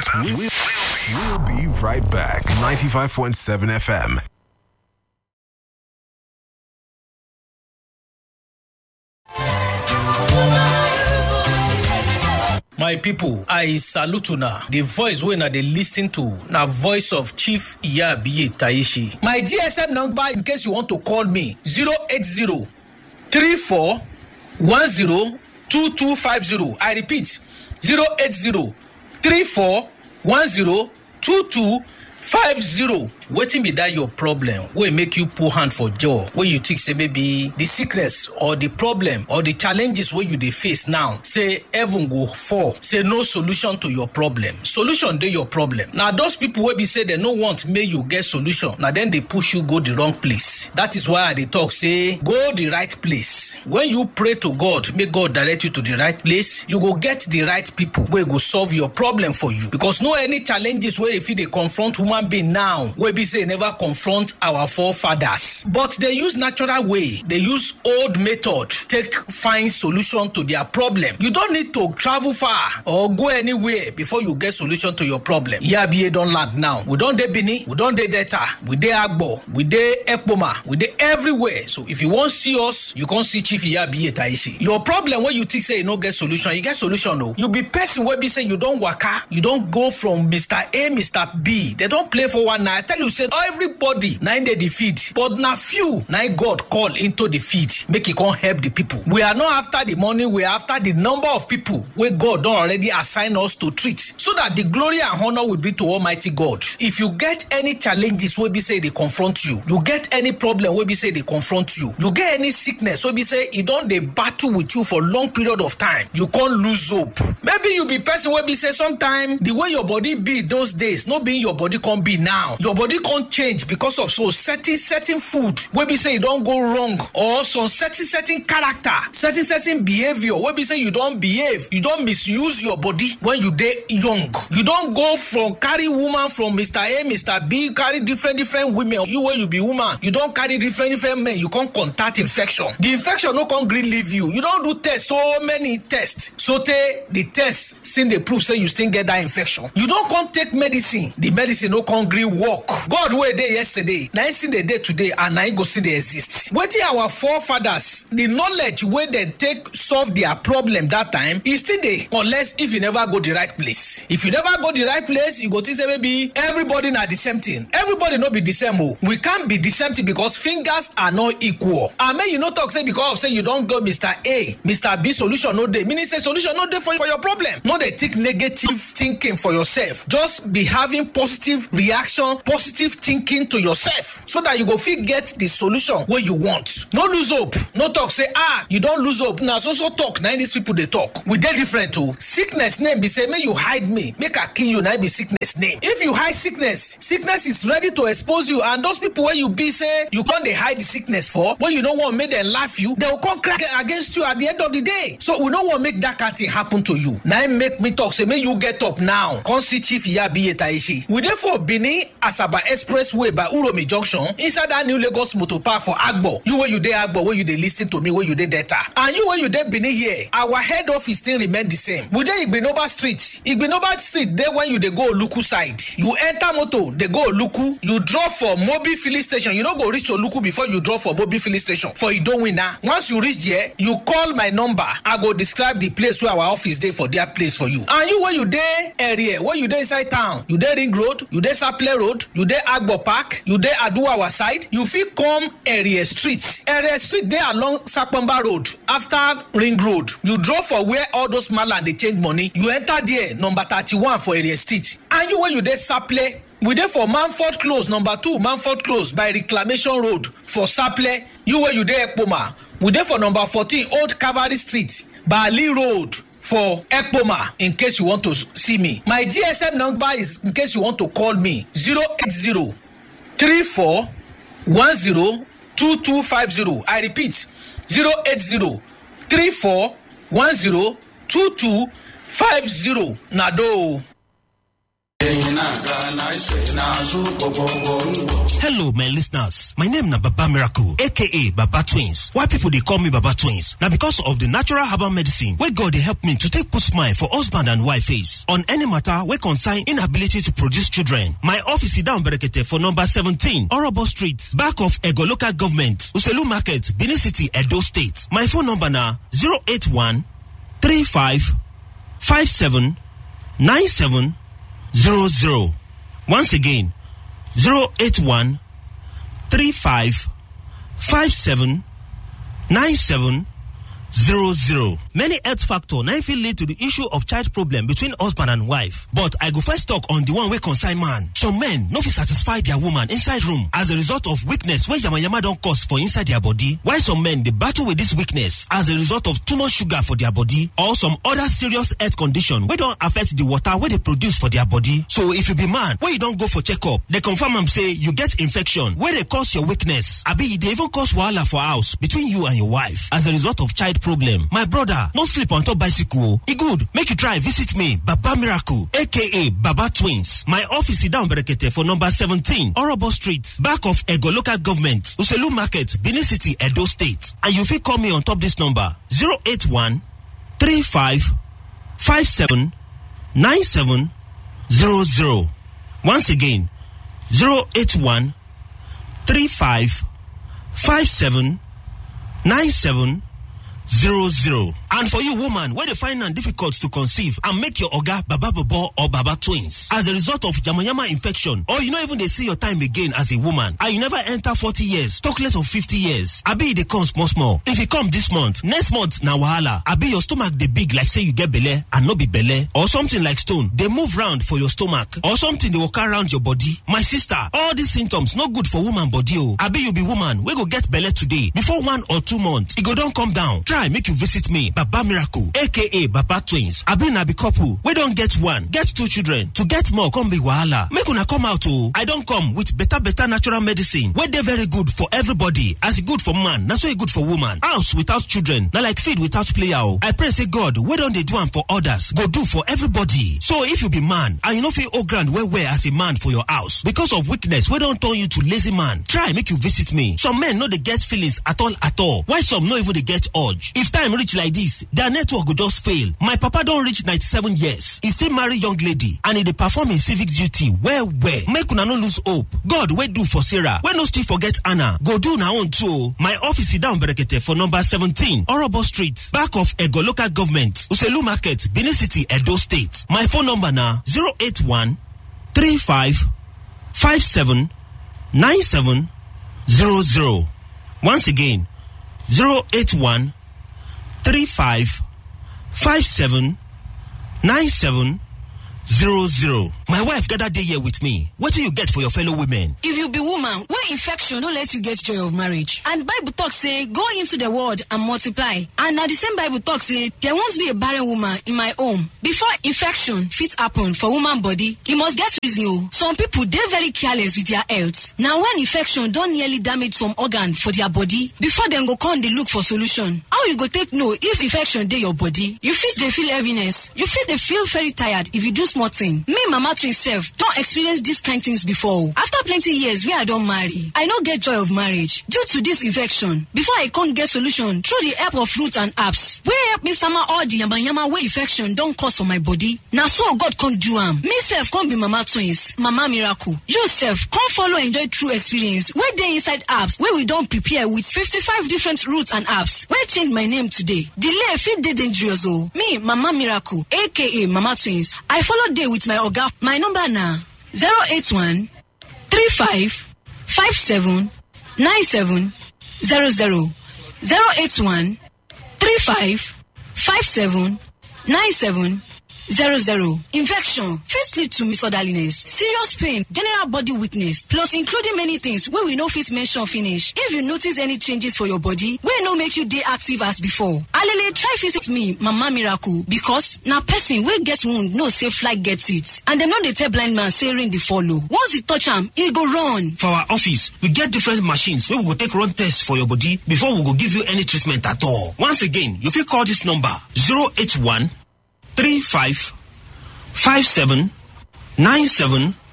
us. We'll be right back. 95.7 FM. My people, I salute una. The voice wey una dey listen to na voice of Chief Iyabiye Taishi. My GSM number in case you want to call me 080 34 10 2250. I repeat 080 34 10 2250. Wetin be that your problem wey make you put hand for jaw, wey you think say maybe the sickness or the problem or the challenges wey you dey face now, say heaven go fall, say no solution to your problem. Solution dey your problem. Na those people wey be say they no want make you get solution, na then they push you go the wrong place. That is why I dey talk say go the right place. When you pray to God, make God direct you to the right place, you go get the right people wey go solve your problem for you. Because no any challenges wey if you dey confront human being now, wey be say never confront our forefathers, but they use natural way, they use old method take find solution to their problem. You don't need to travel far or go anywhere before you get solution to your problem. Iyabiye don land now. We don dey Benin, we don dey Delta, we dey Agbo, we dey Ekpoma, we dey everywhere. So if you want see us, you can see Chief Iyabiye Taishi. Your problem when you think say you no get solution, you get solution no. You be person wey be say you don waka, you don go from Mr. A, Mr. B. They don't play for one night. I tell you say everybody na in the defeat, but na few na God call into the feed, make it come help the people. We are not after the money, we are after the number of people where God don already assign us to treat, so that the glory and honor will be to Almighty God. If you get any challenges wey be say they confront you, you get any problem wey be say they confront you, you get any sickness wey be say e don dey battle with you for long period of time, you can't lose hope. Maybe you be person wey be say sometime the way your body be those days, no being your body can be now. Your body can't change because of so certain food wey be say you don't go wrong, or some certain character, certain behavior wey be say you don't behave, you don't misuse your body when you dey young. You don't go from carry woman from Mr. A, Mr. B, carry different women. You where you be woman, you don't carry different men, you can't contact infection. The infection no can green leave you. You don't do tests, so many tests. So the tests still they prove say you still get that infection. You don't come take medicine, the medicine no can green work. God were there yesterday, now see the day today, and now go see they exist. Wetin our forefathers, the knowledge where they take solve their problem that time is still there, unless if you never go the right place. If you never go the right place, you go to say maybe everybody not the same thing. Everybody not be the same. We can't be the same thing because fingers are not equal. And may you not talk say because of say you don't go Mr. A, Mr. B solution no day. Meaning say solution no day for your problem. No they take negative thinking for yourself. Just be having positive reaction, positive thinking to yourself, so that you go fit get the solution where you want. No lose hope. No talk say you don't lose hope. Now so talk. Now these people they talk. We dey different too. Sickness name be say, may you hide me, make I kill you. Now be sickness name. If you hide sickness is ready to expose you. And those people where you be say you can't they hide the sickness for, when you don't want to make them laugh you, they will come crack against you at the end of the day. So we don't want to make that kind of thing happen to you. Now make me talk say, may you get up now. Come see Chief Iyabiye Taishi. We therefore Benin Asaba Expressway by Uromi Junction inside that new Lagos Motor Park for Agbo. You where you dey Agbo, where you dey listen to me, where you dey Delta. And you where you dey Benin here, our head office still remain the same. We dey Igbinoba Street. Igbinoba Street, there when you dey go Oluku side. You enter motor, they go Oluku. You drop for Mobi filling station. You don't go reach Oluku before you drop for Mobi filling station. For you don't win now. Once you reach there, you call my number. I go describe the place where our office dey for their place for you. And you where you dey area, where you dey inside town, you dey Ring Road, you dey Saple Road, you dey Agbo Park, you dey Aduwawa side, you fit come Area Street. Area Street dey along Sapamba Road after Ring Road. You drop for where all those maland they change money. You enter there, number 31 for Area Street. And you where you dey Saple, we dey for Manford Close, number 2 Manford Close by Reclamation Road for Saple. You where you dey Ekpoma, we dey for number 14 Old Cavalry Street by Ali Road for Ekpoma, in case you want to see me. My GSM number is, in case you want to call me, 080 34 10 2250. I repeat, 080 34 10 2250. Nado. Hello, my listeners. My name is Baba Miracle, aka Baba Twins. Why people they call me Baba Twins? Now because of the natural herbal medicine where God they help me to take put smile for husband and wife face on any matter where concern inability to produce children. My office is down Berekete for number 17, Orobo Street, back of Ego Local Government, Uselu Market, Benin City, Edo State. My phone number now 081 35 57 97 00. Once again, 081 35 57 97 00. Many health factors now feel lead to the issue of child problem between husband and wife. But I go first talk on the one wey concern man. Some men no fit satisfy their woman inside room as a result of weakness wey yamayama don cause for inside their body. While some men they battle with this weakness as a result of too much sugar for their body or some other serious health condition wey don affect the water wey they produce for their body. So if you be man wey you don't go for checkup, they confirm am say you get infection wey they cause your weakness. Abi they even cause wahala for house between you and your wife as a result of child problem. My brother, no sleep on top bicycle. E good, make you try visit me, Baba Miracle, aka Baba Twins. My office is down Berekete for number 17, Orobo Street, back of Ego Local Government, Uselu Market, Benin City, Edo State. And you fit call me on top this number 081 35 57 97 00. Once again, 081 35 57 97 00. And for you woman, where they find it difficult to conceive and make your oga Baba Bobo or Baba Twins as a result of yamayama infection, or you know even they see your time again as a woman and you never enter 40 years, talk less of 50 years. Abi they come small. If you come this month, next month na wahala. Abi your stomach they big like say you get belle and no be belle, or something like stone they move round for your stomach, or something they walk around your body. My sister, all these symptoms no good for woman body. Oh, Abi you be woman we go get belle today before 1 or 2 months. It go don't come down. Try make you visit me, Baba Miracle, aka Baba Twins. Abi na be couple. We don't get 1, get 2 children. To get more, come be wahala. Make una come out oh. I don't come with better natural medicine. Where they very good for everybody. As it good for man, that's why it good for woman. House without children, now like feed without player. Oh. I pray say God, where don't they do am for others? Go do for everybody. So if you be man and you know feel all grand where as a man for your house because of weakness, we don't turn you to lazy man. Try make you visit me. Some men know they get feelings at all. Why some know even they get urge? If time reach like this, their network will just fail. My papa don't reach 97 years. He still marry young lady and he dey perform his civic duty well. Make una no lose hope. God wey do for Sarah, wey no still forget Anna, go do na own too. My office is down Berekete for number 17, Orobo Street, back of Ego Local Government, Uselu Market, Benin City, Edo State. My phone number na 081 35 57 97 00. Once again, 081 35 57 97 00. My wife gathered day here with me. What do you get for your fellow women? If you be woman, where infection don't let you get joy of marriage. And Bible talk say, go into the world and multiply. And now the same Bible talk say, there won't be a barren woman in my home. Before infection fit happen for woman body, it must get reason. Some people, they're very careless with their health. Now when infection don't nearly damage some organ for their body, before them go come, they look for solution. How you go take know if infection dey your body? You fit they feel heaviness. You fit they feel very tired if you do small thing. Me, Mama Twins self, don't experience these kind things before. After plenty years where I don't marry, I no get joy of marriage due to this infection. Before I can't get solution through the help of roots and herbs, where help me summer all the yama where infection don't cause for my body. Now so God can't do am. Me self can't be Mama Twins, Mama Miracle. You self can't follow enjoy true experience where they inside herbs where we don't prepare with 55 different roots and herbs. Where change my name today. Delay fit dey dangerous oh. Me, Mama Miracle, aka Mama Twins. I follow day with my oga. My number now 081 35 57 97 00. 081 35 57 97 00. Infection fit lead to misorderliness, serious pain, general body weakness, plus including many things wey we no fit mention finish. If you notice any changes for your body wey no make you dey active as before, alele try visit me, Mama Miracle, because na person wey get wound know say fly gets it, and dem no dey tell blind man say rain dey follow. Once e touch am, e go run. For our office, we get different machines wey we go take run tests for your body before we go give you any treatment at all. Once again, you fit call this number 081 35 57 97